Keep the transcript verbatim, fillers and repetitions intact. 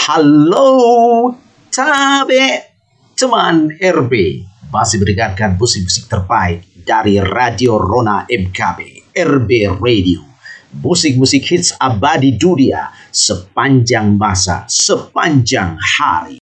Halo, Tabe, teman R B. Masih mendengarkan musik-musik terbaik dari Radio Rona M K B, R B Radio. Musik-musik hits abadi dunia sepanjang masa, sepanjang hari.